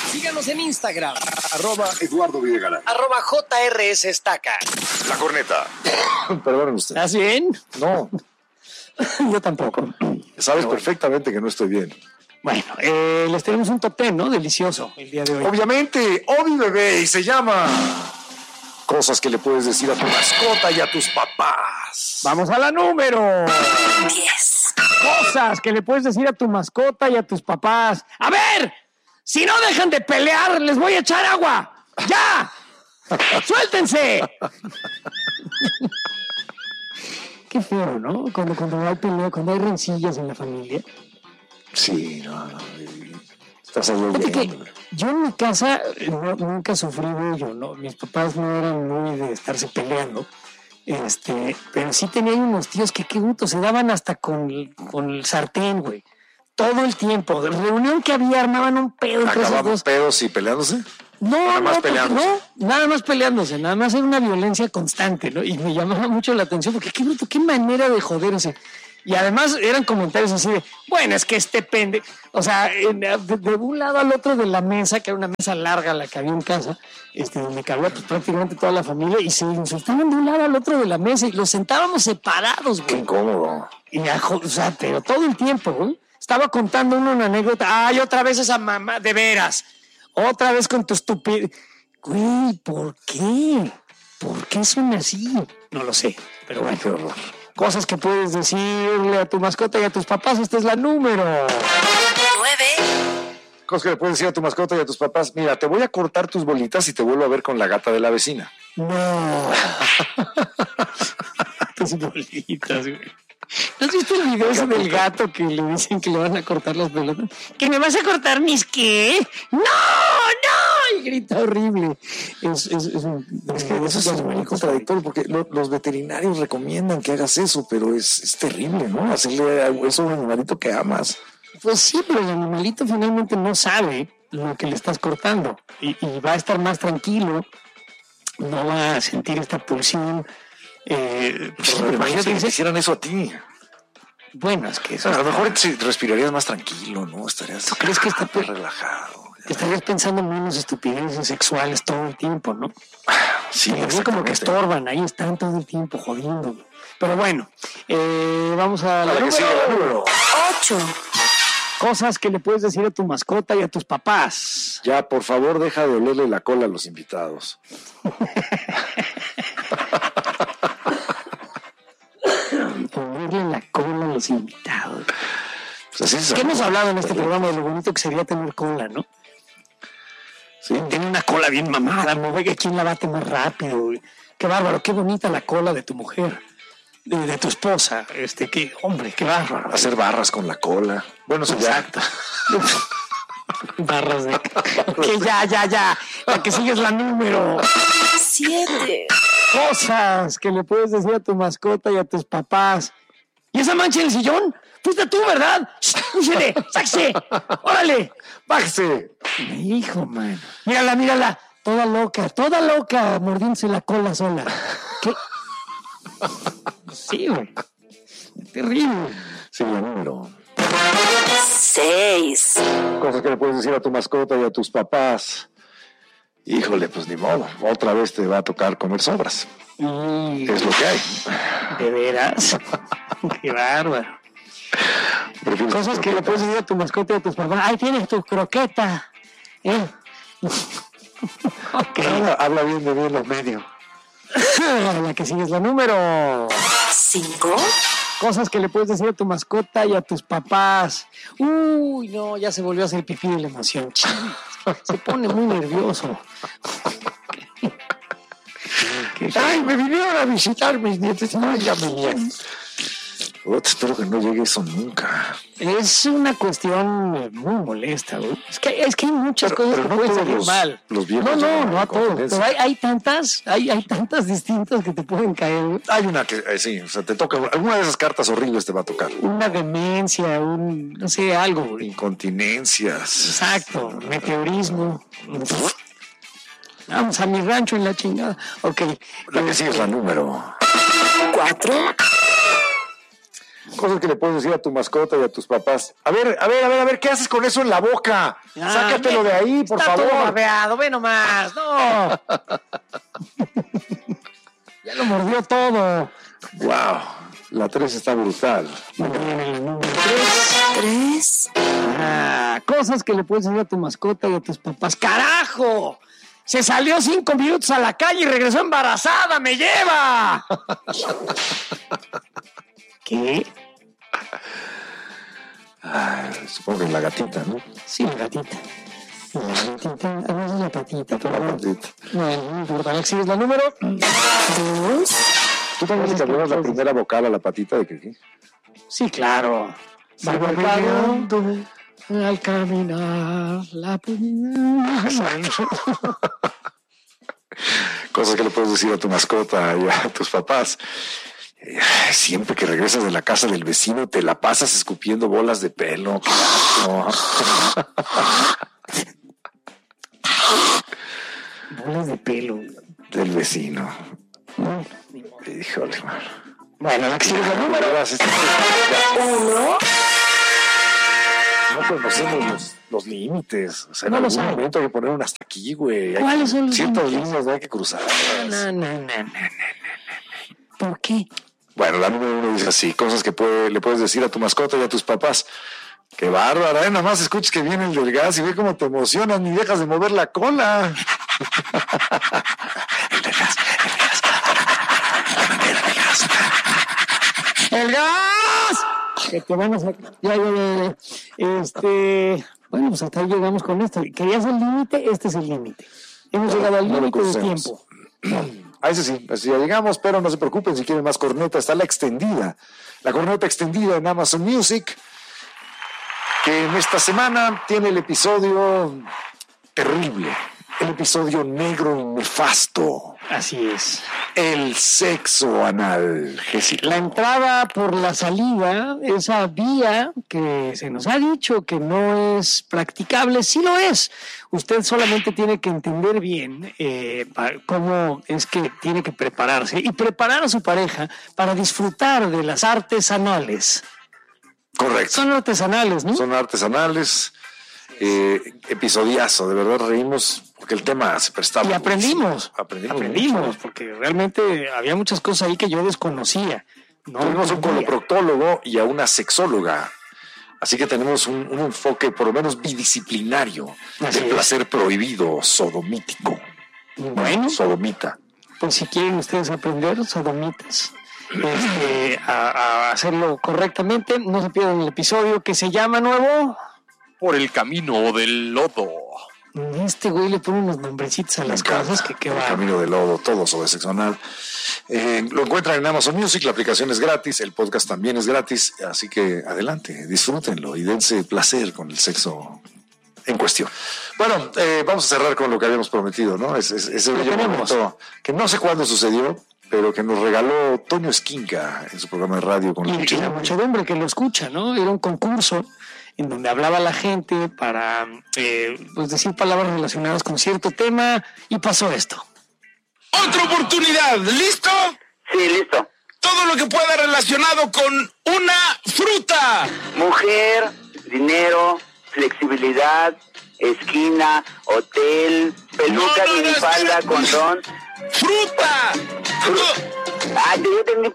Síganos en Instagram. @Eduardo Videgaray. @JRS Estaca. La Corneta. Perdónenme usted. ¿Estás bien? No. Yo tampoco. Sabes perfectamente que no estoy bien. Bueno, les tenemos un top 10, ¿no? Delicioso el día de hoy. Obviamente, Obi Bebé, y se llama Cosas que le puedes decir a tu mascota y a tus papás. Vamos a la número 10. Cosas que le puedes decir a tu mascota y a tus papás. ¡A ver! Si no dejan de pelear, les voy a echar agua. ¡Ya! ¡Suéltense! Qué feo, ¿no? Cuando hay pelea, cuando hay rencillas en la familia. Sí, no. Estás ahí. Fíjate que yo en mi casa nunca sufrí de ello, ¿no? Mis papás no eran muy de estarse peleando. Pero sí tenían unos tíos que qué gusto, se daban hasta con el sartén, güey. Todo el tiempo. De reunión que había, armaban un pedo entre esos ¿Acababan dos. pedos y peleándose? Nada más peleándose. nada más era una violencia constante, ¿no? Y me llamaba mucho la atención porque qué bruto, qué manera de joderse. Y además eran comentarios así de, bueno, es que o sea, de un lado al otro de la mesa, que era una mesa larga la que había en casa, donde cabía pues, prácticamente toda la familia, y se insultaban de un lado al otro de la mesa y los sentábamos separados, güey. Qué incómodo. Y, o sea, pero todo el tiempo, güey. Estaba contando uno una anécdota. Ay, otra vez esa mamá, de veras. Otra vez con tu estupidez. Güey, ¿por qué? ¿Por qué son así? No lo sé, pero bueno, qué horror. Cosas que puedes decirle a tu mascota y a tus papás. Esta es la número 9. Cosas que le puedes decir a tu mascota y a tus papás. Mira, te voy a cortar tus bolitas y te vuelvo a ver con la gata de la vecina. No. Tus bolitas, güey. ¿No has visto el video ese del gato que le dicen que le van a cortar las pelotas? ¿Que me vas a cortar mis qué? ¡No! ¡No! Y grita horrible. Eso es muy contradictorio porque los veterinarios recomiendan que hagas eso, pero es terrible, ¿no? Hacerle eso a un animalito que amas. Pues sí, pero el animalito finalmente no sabe lo que le estás cortando y va a estar más tranquilo, no va a sentir esta pulsión. Pero imagínate que te hicieran eso a ti. Bueno, es que eso. A lo mejor respirarías más tranquilo, ¿no? Estarías. ¿Tú crees que está relajado? Estarías pensando en menos estupideces sexuales todo el tiempo, ¿no? Sí, es como que estorban, ahí están todo el tiempo jodiendo. Pero bueno, vamos a la número 8. Cosas que le puedes decir a tu mascota y a tus papás. Ya, por favor, deja de olerle la cola a los invitados. Ponerle la cola a los invitados. Pues así es. ¿Qué hemos hablado en este programa de lo bonito que sería tener cola, no? Sí. Tiene una cola bien mamada, no ve quién la bate más rápido. Güey. Qué bárbaro, qué bonita la cola de tu mujer, de tu esposa. Qué hombre, qué bárbaro. Hacer barras con la cola. Bueno, eso ya. Exacto. Barras de... Que ya. La que sigue es la número 7. Cosas que le puedes decir a tu mascota y a tus papás. ¿Y esa mancha en el sillón? Fuiste tú, ¿verdad? ¡Úsele! ¡Sáquese! ¡Órale! ¡Bájese! Hijo, man. Mírala. Toda loca, mordiéndose la cola sola. ¿Qué? Sí, güey. Terrible. Sí, la número 6. Cosas que le puedes decir a tu mascota y a tus papás. Híjole, pues ni modo. Otra vez te va a tocar comer sobras. Es lo que hay. ¿De veras? Qué bárbaro. Cosas que le puedes decir a tu mascota y a tus papás. ¡Ay, tienes tu croqueta! Ok. Habla bien de bien los medios. La que sigue es la número 5. Cosas que le puedes decir a tu mascota y a tus papás. Uy, no, ya se volvió a hacer pipí de la emoción. Se pone muy nervioso. Ay, me vinieron a visitar mis nietos. No, ya me vienen. Espero que no llegue eso nunca. Es una cuestión muy molesta, güey. Es que hay muchas cosas que no pueden todos salir mal. Los viejos no a todos. Pero hay tantas distintas que te pueden caer, güey. Hay una que, sí, o sea, te toca, alguna de esas cartas horribles te va a tocar. Una demencia, no sé, algo, güey. Incontinencias. Exacto, meteorismo. Vamos a mi rancho en la chingada. Ok. La que sigue es la número 4. Cosas que le puedes decir a tu mascota y a tus papás. A ver, ¿qué haces con eso en la boca? Sácatelo de ahí, por está favor. Todo babeado, ve nomás, no. Ya lo mordió todo. Wow, la 3 está brutal. Tres. Cosas que le puedes decir a tu mascota y a tus papás. ¡Carajo! Se salió 5 minutos a la calle y regresó embarazada. ¡Me lleva! ¿Qué? Supongo que es la gatita, ¿no? Sí, la gatita. La gatita, a veces la patita, pero La gatita. bueno, no importa. Alexis, la número 2. ¿Tú también le cambiabas la primera vocal a la patita de Kiki? Sí, claro. Va bailando al caminar la Cosas que le puedes decir a tu mascota y a tus papás. Siempre que regresas de la casa del vecino te la pasas escupiendo bolas de pelo. ¡Qué asco! bolas de pelo. Del vecino. Híjole, man. Bueno, la que sigue es la número. Uno. No conocemos los límites. O sea, en No lo algún saben. momento hay que poner un hasta aquí, güey. ¿Cuáles son los ciertas límites? líneas no hay que cruzar. No. ¿Por qué? Bueno, la número 1 dice así, cosas que le puedes decir a tu mascota y a tus papás. Qué bárbara, nada más escuchas que viene el del gas y ve cómo te emocionas, ni dejas de mover la cola. ¡El gas! Que te van a sacar. Ya. Bueno, pues hasta ahí llegamos con esto. ¿Querías el límite? Este es el límite. Hemos llegado al no lo límite del crucemos. tiempo. A ese sí, así ya llegamos, pero no se preocupen si quieren más corneta, está la extendida. La corneta extendida en Amazon Music, que en esta semana tiene el episodio terrible, el episodio negro y nefasto, Así es. el sexo anal. La entrada por la salida, esa vía que se nos ha dicho que no es practicable, sí lo es. Usted solamente tiene que entender bien cómo es que tiene que prepararse y preparar a su pareja para disfrutar de las artes anales. Correcto. Son artesanales, ¿no? Son artesanales. Episodiazo, de verdad reímos porque el tema se prestaba. Y aprendimos, Aprendimos. porque realmente había muchas cosas ahí que yo desconocía. No Tenemos un entendía. coloproctólogo y a una sexóloga. Así que tenemos un enfoque por lo menos bidisciplinario Así del es. placer prohibido sodomítico. Bueno, Sodomita. pues si quieren ustedes aprender, sodomitas, a hacerlo correctamente, no se pierdan el episodio que se llama nuevo. Por el camino del lodo. Este güey le pone unos nombrecitos a las cosas que El va. camino del lodo, todo sobre sexo anal. Lo encuentran en Amazon Music, la aplicación es gratis, el podcast también es gratis, así que adelante, disfrútenlo y dense placer con el sexo en cuestión. Bueno, vamos a cerrar con lo que habíamos prometido, ¿no? Ese bello momento que no sé cuándo sucedió, pero que nos regaló Toño Esquinca en su programa de radio con Y la muchísimo. muchedumbre que lo escucha, ¿no? Era un concurso en donde hablaba la gente para pues decir palabras relacionadas con cierto tema y pasó esto. Otra oportunidad, ¿listo? Sí, listo. Todo lo que pueda relacionado con una fruta. Mujer, dinero, flexibilidad, esquina, hotel, peluca, No, minifalda, espera. condón. ¡Fruta! Ay, yo tengo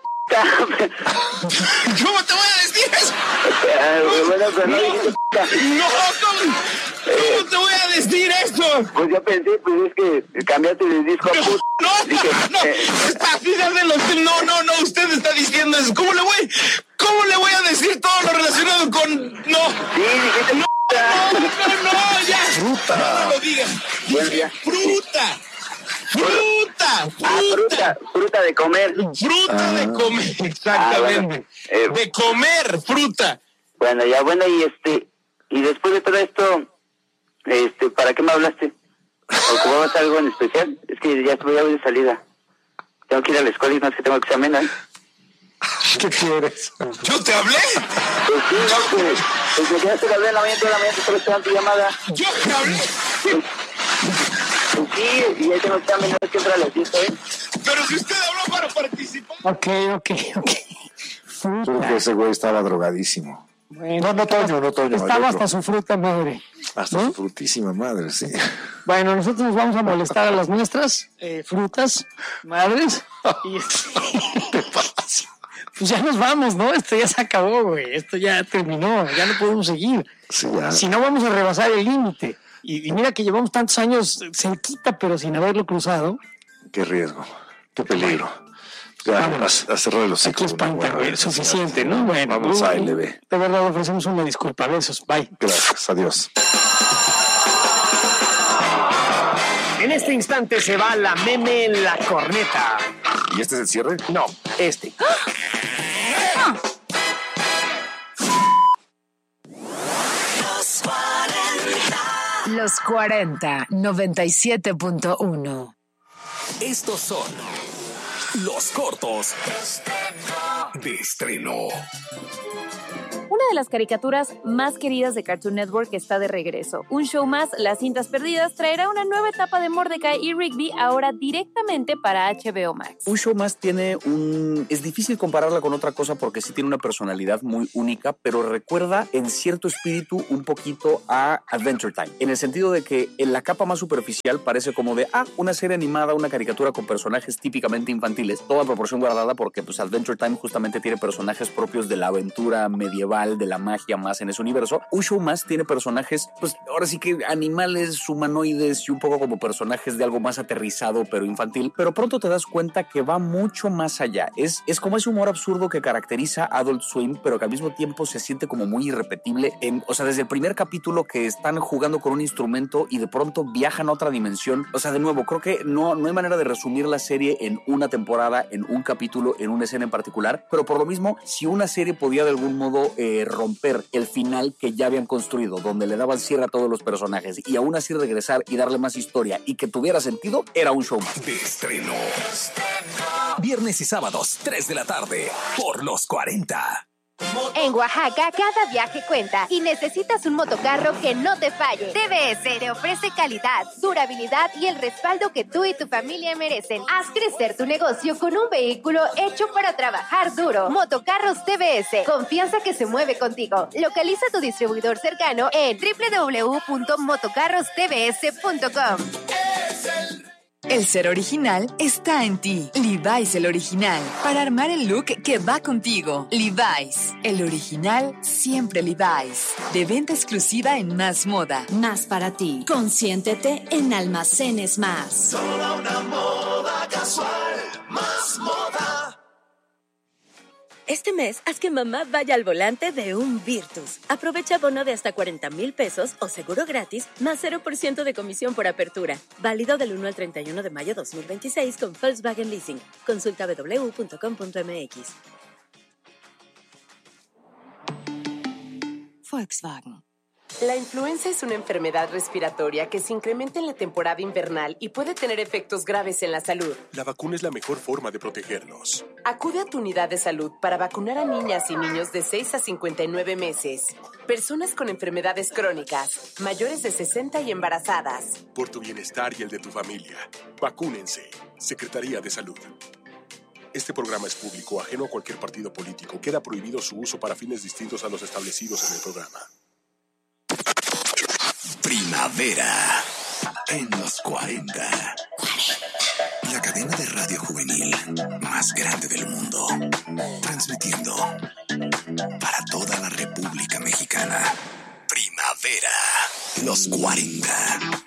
¿Cómo te voy a decir eso? bueno, pero no dijiste No, ¿cómo te voy a decir eso? Pues yo pensé, pues es que cambiaste de disco a puta. No, Dije, está fíjate no, usted está diciendo eso. ¿Cómo le voy a decir todo lo relacionado con no? Sí, dijiste No, ya. Fruta. No lo digas. Bueno, ya. Fruta. Fruta de comer. Fruta de comer, exactamente. bueno. De comer fruta. Bueno, ya, bueno, y después de todo esto, ¿para qué me hablaste? ¿Ocupabas algo en especial? Es que ya voy de salida. Tengo que ir a la escuela y no es que tengo examen, ¿eh? ¿Qué quieres? ¿Yo te hablé? Pues sí, no, pues me quedaste que hablar en la mañana, toda la mañana te estaba esperando tu llamada. ¿Yo te hablé? Pues sí, y ya tengo examen, no es que entra a las 10, ¿eh? Pero si usted habló para participar. Ok. fruta. Creo que ese güey estaba drogadísimo. Bueno, No Toño. estaba hay hasta otro. su fruta madre. Hasta ¿no? su frutísima madre, sí. Bueno, nosotros nos vamos a molestar a las nuestras frutas madres. Y pues ya nos vamos, ¿no? Esto ya se acabó, güey. Esto ya terminó. Ya no podemos seguir. Sí, ya. Si no, vamos a rebasar el límite. Y mira que llevamos tantos años cerquita, pero sin haberlo cruzado. Qué riesgo, qué peligro. Ya, Vámonos. a cerrar los Aquí ciclos. espanta, güey. Suficiente, ¿no? Bueno, vamos a LB. De verdad, ofrecemos una disculpa. Besos. Bye. Gracias, adiós. En este instante se va la meme en la corneta. ¿Y este es el cierre? No, este. Los 40, 97.1. Estos son los cortos de estreno. Una de las caricaturas más queridas de Cartoon Network está de regreso. Un show más, Las Cintas Perdidas, traerá una nueva etapa de Mordecai y Rigby ahora directamente para HBO Max. Un show más tiene Es difícil compararla con otra cosa porque sí tiene una personalidad muy única, pero recuerda en cierto espíritu un poquito a Adventure Time. En el sentido de que en la capa más superficial parece como de, una serie animada, una caricatura con personajes típicamente infantiles. Toda proporción guardada porque pues Adventure Time justamente tiene personajes propios de la aventura medieval, de la magia más en ese universo. Un show más tiene personajes, pues ahora sí que animales, humanoides y un poco como personajes de algo más aterrizado pero infantil, pero pronto te das cuenta que va mucho más allá. Es como ese humor absurdo que caracteriza Adult Swim, pero que al mismo tiempo se siente como muy irrepetible. O sea, desde el primer capítulo que están jugando con un instrumento y de pronto viajan a otra dimensión. O sea, de nuevo, creo que no hay manera de resumir la serie en una temporada, en un capítulo, en una escena en particular, pero por lo mismo, si una serie podía de algún modo romper el final que ya habían construido, donde le daban cierre a todos los personajes y aún así regresar y darle más historia y que tuviera sentido, era un show más. De estreno. Viernes y sábados, 3 de la tarde, por los 40. En Oaxaca, cada viaje cuenta y necesitas un motocarro que no te falle. TBS te ofrece calidad, durabilidad y el respaldo que tú y tu familia merecen. Haz crecer tu negocio con un vehículo hecho para trabajar duro. Motocarros TBS, confianza que se mueve contigo. Localiza tu distribuidor cercano en www.motocarrostbs.com. El ser original está en ti. Levi's el original. Para armar el look que va contigo. Levi's. El original, siempre Levi's. De venta exclusiva en Más Moda. Más para ti. Consiéntete en Almacenes Más. Toda una moda casual. Más moda. Este mes, haz que mamá vaya al volante de un Virtus. Aprovecha bono de hasta 40,000 pesos o seguro gratis, más 0% de comisión por apertura. Válido del 1 al 31 de mayo 2026 con Volkswagen Leasing. Consulta www.com.mx. Volkswagen. La influenza es una enfermedad respiratoria que se incrementa en la temporada invernal y puede tener efectos graves en la salud. La vacuna es la mejor forma de protegernos. Acude a tu unidad de salud para vacunar a niñas y niños de 6 a 59 meses, personas con enfermedades crónicas, mayores de 60 y embarazadas. Por tu bienestar y el de tu familia, vacúnense. Secretaría de Salud. Este programa es público, ajeno a cualquier partido político. Queda prohibido su uso para fines distintos a los establecidos en el programa. Primavera en los 40. La cadena de radio juvenil más grande del mundo. Transmitiendo para toda la República Mexicana. Primavera, los 40.